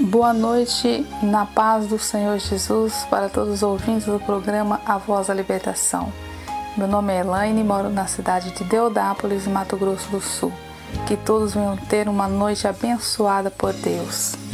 Boa noite, na paz do Senhor Jesus, para todos os ouvintes do programa A Voz da Libertação. Meu nome é Elaine, moro na cidade de Deodápolis, Mato Grosso do Sul. Que todos venham ter uma noite abençoada por Deus.